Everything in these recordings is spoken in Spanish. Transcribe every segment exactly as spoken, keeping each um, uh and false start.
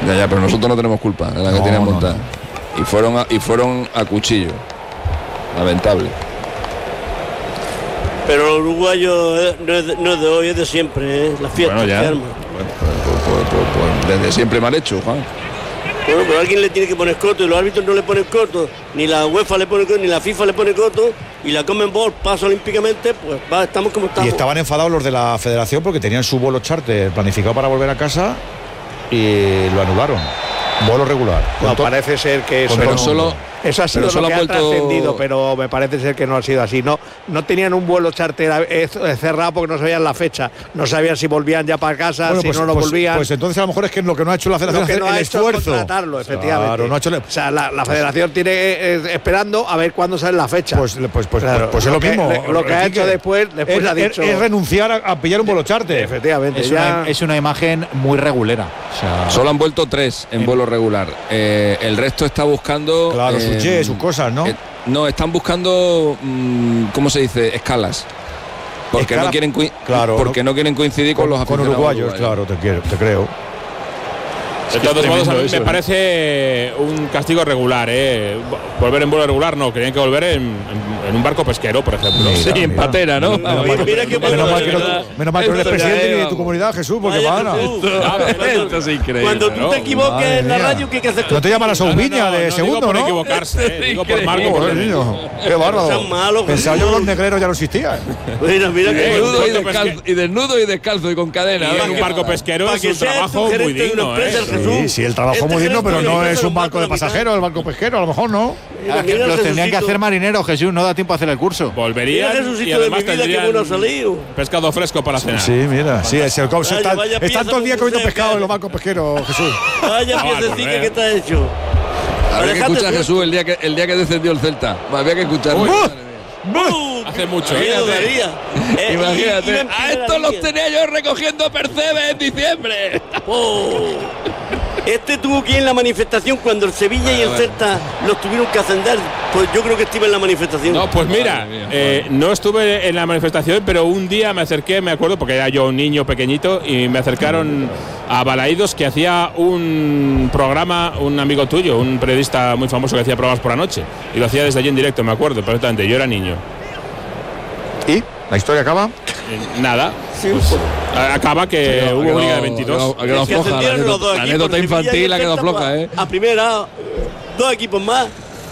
Ya, ya, pero nosotros no tenemos culpa de la que No, tenían no, montada. no. Y fueron a, y fueron a cuchillo. Lamentable. Pero los uruguayos eh, no, es de, no es de hoy, es de siempre, ¿eh? La fiesta Bueno, ya. que arman. Bueno, pues, pues, pues, pues, desde siempre mal hecho, Juan. Bueno, pero alguien le tiene que poner coto y los árbitros no le ponen coto, ni la UEFA le pone coto, ni la FIFA le pone coto, y la Conmebol pasa olímpicamente, pues va, estamos como estamos. Y estaban enfadados los de la federación porque tenían su vuelo charter planificado para volver a casa y lo anularon. Vuelo regular. No, parece ser que eso, Pero no, solo, eso ha sido pero lo solo que ha ha vuelto... trascendido, pero me parece ser que no ha sido así. No, no tenían un vuelo charter eh, cerrado porque no sabían la fecha. No sabían si volvían ya para casa, Bueno, si pues, no lo pues, volvían. Pues entonces a lo mejor es que lo que no ha hecho la federación Lo que es no el ha hecho esfuerzo. es contratarlo, efectivamente. Claro, no ha hecho el- O sea, la, la federación tiene eh, esperando a ver cuándo sale la fecha. Pues, pues, pues, Claro, pues, pues es lo que- mismo. le- lo que ha hecho después, después es, ha es- dicho. es renunciar a, a pillar un vuelo charter. Efectivamente. Es ya- una, es una imagen muy regulera. O sea, Solo han vuelto tres en vuelo regular. Eh, el resto está buscando... Claro, eh, sus jets, sus cosas, ¿no? eh, no, están buscando, mm, ¿cómo se dice? Escalas. Porque Escala- no quieren coi- claro, porque no, quieren coincidir con, con, los con aficionados uruguayos, claro, te quiero, te creo. De todos modos, a mí me parece un castigo regular, ¿eh? Volver en vuelo regular, no, querían que volver en, en, en un barco pesquero, por ejemplo. Mira, Sí, en mira. patera, ¿no? Menos mal que- Mira qué menos mal que no- verdad. menos mal que no eres Esto ya presidente es, ni de tu vamos. comunidad, Jesús, porque Vaya, van a... Jesús. Esto es increíble. Cuando tú ¿no? te equivoques Madre en la mía. radio, ¿qué hay que hacer? No te llaman a Soubiña de Digo segundo, por ¿no? equivocarse, ¿eh? Digo por Marco. Joder, Porque niño, qué bárbaro. Sean malos, Pensaba yo que Jesús. los negreros ya no existían. Mira, mira que Desnudo y, Barco descalzo, y desnudo y descalzo y con cadena. Y ¿no? en un barco pesquero para es que un seas trabajo tu muy gerente de una digno, empresa, ¿eh? Jesús. Sí, sí, el trabajo Este muy digno, gerente pero de una no empresa es un lo barco de mata a mitad. pasajeros, el barco pesquero, a lo mejor no. Mira, que mira, los tendrían que Jesucito. hacer marineros, Jesús, no da tiempo a hacer el curso. Volverían Mira, y Jesucito además de mi vida, qué tendrían bueno ha salido. pescado fresco para cenar. Sí, mira, sí, es el Vaya, están, vaya están pieza todo el día como comiendo usted, pescado cara. en los barcos pesqueros, Jesús. Vaya Ah, piececita correr. que está hecho. Habría que Déjate escuchar a tú. Jesús el día que el día que descendió el Celta. Había que escucharlo. Uy. ¡Bú! Hace mucho, ¡Qué ¿eh? lotería! Eh, Imagínate. iba en A primera estos los línea. tenía yo recogiendo percebes en diciembre. Oh. Este tuvo que ir en la manifestación cuando el Sevilla y el Celta los tuvieron que ascender. Pues yo creo que estuve en la manifestación. No, pues mira, Madre mía, eh, no estuve en la manifestación, pero un día me acerqué, me acuerdo, porque era yo un niño pequeñito, y me acercaron a Balaídos, que hacía un programa, un amigo tuyo, un periodista muy famoso que hacía programas por la noche, y lo hacía desde allí en directo, me acuerdo perfectamente, yo era niño. ¿Y la historia acaba? Eh, nada, Sí, pues, pues. a- acaba que Ha hubo quedado- Liga de veintidós. Ha quedado Que floja. La ascendieron los dos anécdota, la equipos, anécdota el Sevilla y infantil el ha quedado Celta, floja, ¿eh? A primera, dos equipos más.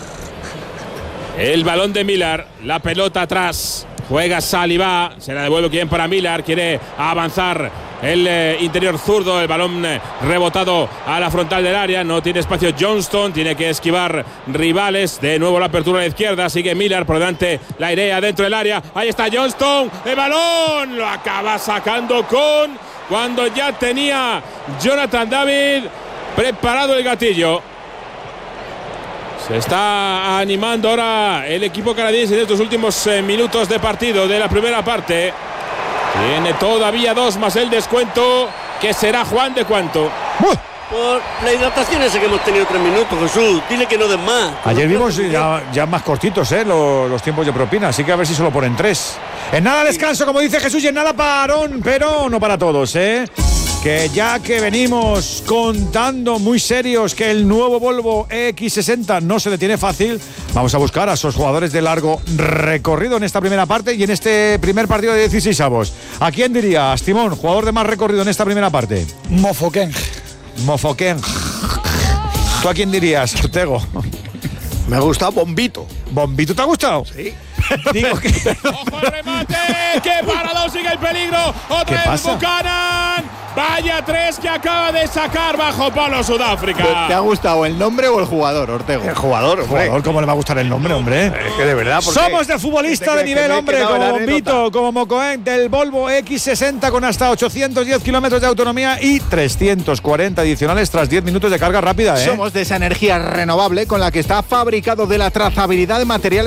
El balón de Millar, la pelota atrás, juega Saliba, se la devuelve quien para Millar, quiere avanzar el eh, interior zurdo, el balón eh, rebotado a la frontal del área, no tiene espacio Johnston, tiene que esquivar rivales, de nuevo la apertura a la izquierda, sigue Millar por delante, la idea dentro del área, ahí está Johnston, el balón lo acaba sacando con, cuando ya tenía Jonathan David preparado el gatillo. Se está animando ahora el equipo canadiense en estos últimos eh, minutos de partido de la primera parte. Tiene todavía dos más el descuento, que será Juan de cuánto. Por la hidratación esa que hemos tenido tres minutos, Jesús. Dile que no den más. Ayer vimos ya, ya más cortitos ¿eh? los, los tiempos de propina, así que a ver si solo ponen tres. En nada descanso, como dice Jesús, y en nada parón, pero no para todos, ¿eh? Que ya que venimos contando muy serios que el nuevo Volvo E X sesenta no se detiene fácil, vamos a buscar a esos jugadores de largo recorrido en esta primera parte y en este primer partido de dieciséis avos. ¿A quién dirías, Timón, jugador de más recorrido en esta primera parte? Mofoken. Mofoken. ¿Tú a quién dirías, Ortego? Me ha gustado Bombito. ¿Bombito te ha gustado? Sí. Digo que... ¡Ojo al remate! ¡Qué parado! ¡Sigue el peligro! ¡Otra ¿Qué vez pasa? Buchanan! ¡Vaya tres que acaba de sacar bajo palo Sudáfrica! ¿Te ha gustado el nombre o el jugador, Ortego? El jugador, hombre. Jugador, ¿cómo le va a gustar el nombre, hombre? Es que de verdad, ¿por qué? Somos de futbolista ¿Te de crees que nivel, me he hombre, quedado en como la anécdota? Bombito, como Mocoen, del Volvo X sesenta con hasta ochocientos diez kilómetros de autonomía y trescientos cuarenta adicionales tras diez minutos de carga rápida, ¿eh? Somos de esa energía renovable con la que está fabricado, de la trazabilidad de materiales